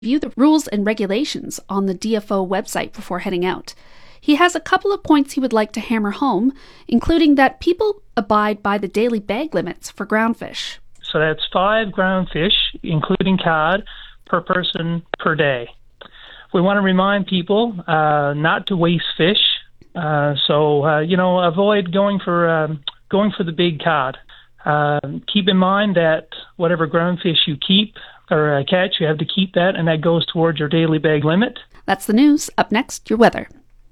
View the rules and regulations on the DFO website before heading out. He has a couple of points he would like to hammer home, including that people abide by the daily bag limits for groundfish. So that's 5 groundfish, including cod, per person per day. We want to remind people not to waste fish. Avoid going for the big cod. Keep in mind that whatever groundfish you keep or catch, you have to keep that, and that goes towards your daily bag limit. That's the news. Up next, your weather.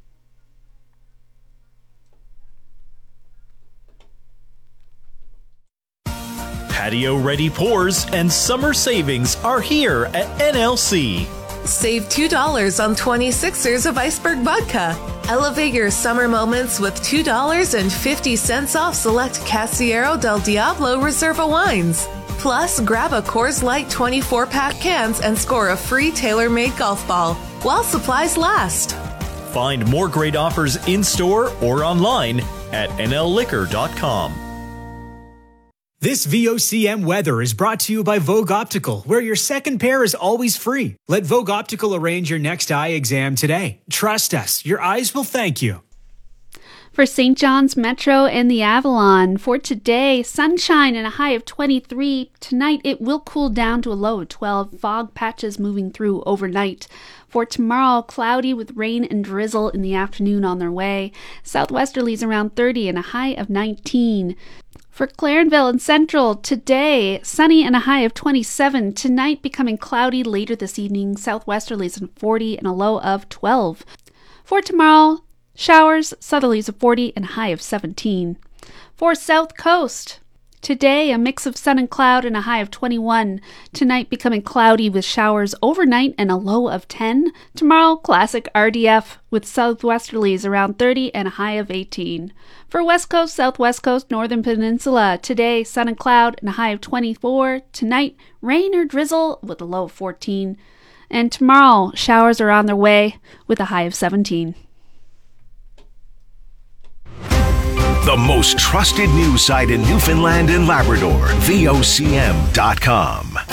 Patio-ready pours and summer savings are here at NLC. Save $2 on 26ers of Iceberg Vodka. Elevate your summer moments with $2.50 off select Casillero del Diablo Reserva wines. Plus, grab a Coors Light 24-pack cans and score a free tailor-made golf ball while supplies last. Find more great offers in-store or online at nlliquor.com. This VOCM weather is brought to you by Vogue Optical, where your second pair is always free. Let Vogue Optical arrange your next eye exam today. Trust us, your eyes will thank you. For St. John's Metro and the Avalon, for today, sunshine and a high of 23. Tonight, it will cool down to a low of 12. Fog patches moving through overnight. For tomorrow, cloudy with rain and drizzle in the afternoon on their way. Southwesterlies around 30 and a high of 19. For Clarenville and Central, today, sunny and a high of 27. Tonight, becoming cloudy later this evening. Southwesterlies in 40 and a low of 12. For tomorrow, showers, southerlies of 40 and a high of 17. For South Coast, today a mix of sun and cloud and a high of 21. Tonight becoming cloudy with showers overnight and a low of 10. Tomorrow, classic RDF with southwesterlies around 30 and a high of 18. For West Coast, Southwest Coast, Northern Peninsula, today sun and cloud and a high of 24. Tonight, rain or drizzle with a low of 14. And tomorrow, showers are on their way with a high of 17. The most trusted news site in Newfoundland and Labrador, VOCM.com.